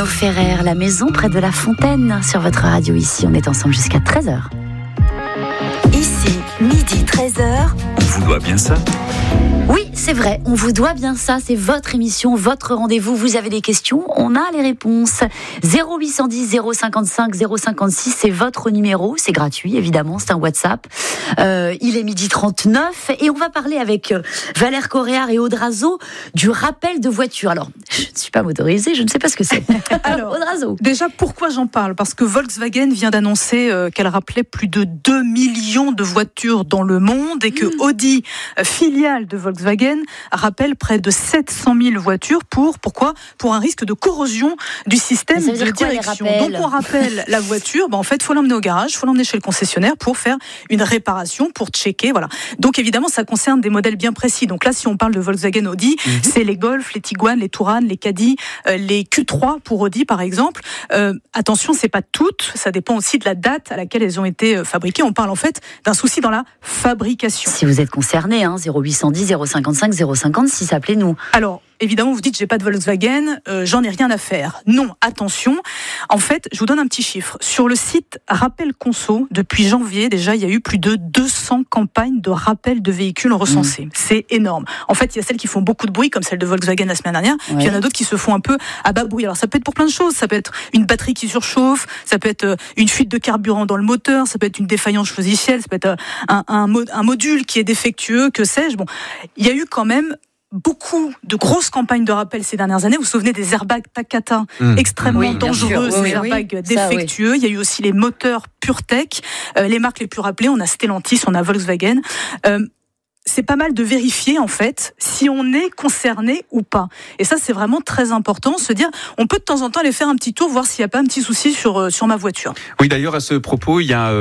Bruno Ferrer, La maison près de la fontaine sur votre radio. Ici, on est ensemble jusqu'à 13h. Ici, midi 13h. On vous doit bien ça. Oui, c'est vrai, on vous doit bien ça, c'est votre émission, votre rendez-vous, vous avez des questions, on a les réponses. 0810 055 056, c'est votre numéro, c'est gratuit évidemment, c'est un WhatsApp. Il est 12h39 et on va parler avec Valère Coréard et Aude Razeau du rappel de voiture. Alors, je ne suis pas motorisée, je ne sais pas ce que c'est. Alors, Aude Razeau. Déjà, pourquoi j'en parle ? Parce que Volkswagen vient d'annoncer qu'elle rappelait plus de 2 millions de voitures dans le monde et que Audi, filiale de Volkswagen, rappelle près de 700 000 voitures pourquoi ? Pour un risque de corrosion du système de direction. Donc on rappelle la voiture, en fait, il faut l'emmener au garage, il faut l'emmener chez le concessionnaire pour faire une réparation, pour checker, voilà. Donc évidemment, ça concerne des modèles bien précis. Donc là, si on parle de Volkswagen Audi, c'est les Golf, les Tiguan, les Touran, les Caddy, les Q3 pour Audi par exemple. Attention, c'est pas toutes, ça dépend aussi de la date à laquelle elles ont été fabriquées. On parle en fait d'un souci dans la fabrication. Si vous êtes concerné, 0810 055 056, appelez-nous. Alors, évidemment, vous dites, j'ai pas de Volkswagen, j'en ai rien à faire. Non, attention. En fait, je vous donne un petit chiffre. Sur le site Rappel Conso, depuis janvier, déjà, il y a eu plus de 200 campagnes de rappel de véhicules recensés. C'est énorme. En fait, il y a celles qui font beaucoup de bruit, comme celle de Volkswagen la semaine dernière. Puis il y en a d'autres qui se font un peu à bas bruit. Alors, ça peut être pour plein de choses. Ça peut être une batterie qui surchauffe, ça peut être une fuite de carburant dans le moteur, ça peut être une défaillance logicielle, ça peut être un module qui est défectueux, que sais-je. Bon, il y a eu quand même beaucoup de grosses campagnes de rappel ces dernières années. Vous vous souvenez des airbags Takata extrêmement dangereux, ces airbags défectueux. Il y a eu aussi les moteurs PureTech. Les marques les plus rappelées, on a Stellantis, on a Volkswagen. C'est pas mal de vérifier en fait si on est concerné ou pas. Et ça, c'est vraiment très important, se dire, on peut de temps en temps aller faire un petit tour, voir s'il n'y a pas un petit souci sur ma voiture. Oui, d'ailleurs, à ce propos, il y a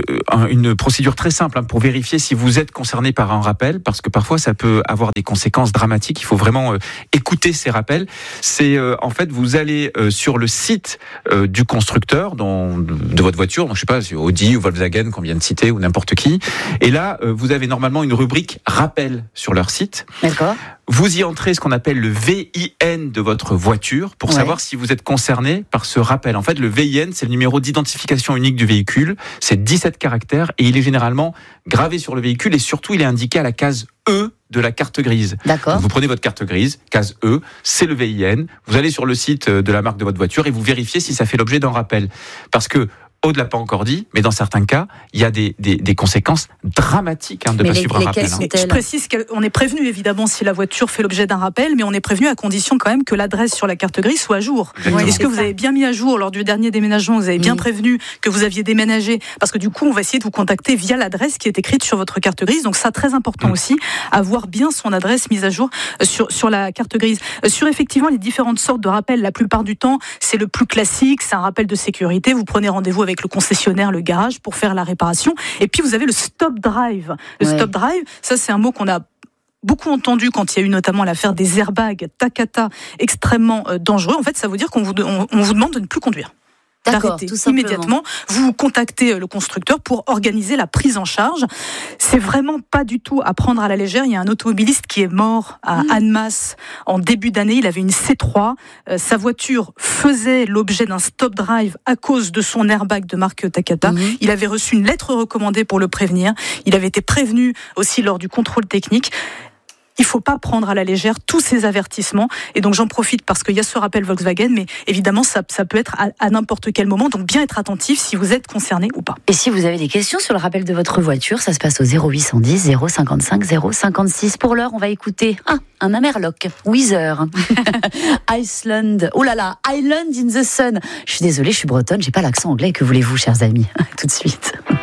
une procédure très simple pour vérifier si vous êtes concerné par un rappel, parce que parfois, ça peut avoir des conséquences dramatiques. Il faut vraiment écouter ces rappels. C'est en fait, vous allez sur le site du constructeur de votre voiture, donc, je sais pas, Audi ou Volkswagen qu'on vient de citer, ou n'importe qui. Et là, vous avez normalement une rubrique rappel sur leur site. D'accord. Vous y entrez ce qu'on appelle le VIN de votre voiture pour savoir si vous êtes concerné par ce rappel. En fait, le VIN, c'est le numéro d'identification unique du véhicule. C'est 17 caractères et il est généralement gravé sur le véhicule et surtout, il est indiqué à la case E de la carte grise. D'accord. Donc, vous prenez votre carte grise, case E, c'est le VIN. Vous allez sur le site de la marque de votre voiture et vous vérifiez si ça fait l'objet d'un rappel. Parce que Aude l'a pas encore dit, mais dans certains cas, il y a des conséquences dramatiques de ne pas suivre un rappel. Je précise qu'on est prévenu évidemment si la voiture fait l'objet d'un rappel, mais on est prévenu à condition quand même que l'adresse sur la carte grise soit à jour. Est-ce que vous avez bien mis à jour lors du dernier déménagement, vous avez bien prévenu que vous aviez déménagé ? Parce que du coup, on va essayer de vous contacter via l'adresse qui est écrite sur votre carte grise. Donc ça, très important aussi, avoir bien son adresse mise à jour sur la carte grise. Sur effectivement les différentes sortes de rappels, la plupart du temps, c'est le plus classique, c'est un rappel de sécurité. Vous prenez rendez-vous avec le concessionnaire, le garage, pour faire la réparation. Et puis, vous avez le stop drive. Stop drive, ça, c'est un mot qu'on a beaucoup entendu quand il y a eu notamment l'affaire des airbags Takata extrêmement dangereux. En fait, ça veut dire qu'on vous demande de ne plus conduire. D'accord, d'arrêter immédiatement. Vous contactez le constructeur pour organiser la prise en charge. C'est vraiment pas du tout à prendre à la légère. Il y a un automobiliste qui est mort à Annemasse en début d'année. Il avait une C3. Sa voiture faisait l'objet d'un stop drive à cause de son airbag de marque Takata. Il avait reçu une lettre recommandée pour le prévenir. Il avait été prévenu aussi lors du contrôle technique. Il ne faut pas prendre à la légère tous ces avertissements. Et donc, j'en profite parce qu'il y a ce rappel Volkswagen, mais évidemment, ça peut être à n'importe quel moment. Donc, bien être attentif si vous êtes concerné ou pas. Et si vous avez des questions sur le rappel de votre voiture, ça se passe au 0810 055 056. Pour l'heure, on va écouter un Amerloc, Weezer, Iceland. Oh là là, Island in the Sun. Je suis désolée, je suis bretonne, j'ai pas l'accent anglais. Que voulez-vous, chers amis ? Tout de suite.